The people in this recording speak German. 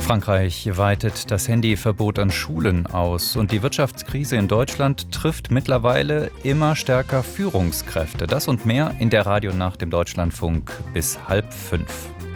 Frankreich weitet das Handyverbot an Schulen aus und die Wirtschaftskrise in Deutschland trifft mittlerweile immer stärker Führungskräfte. Das und mehr in der Radionacht im Deutschlandfunk bis 4:30.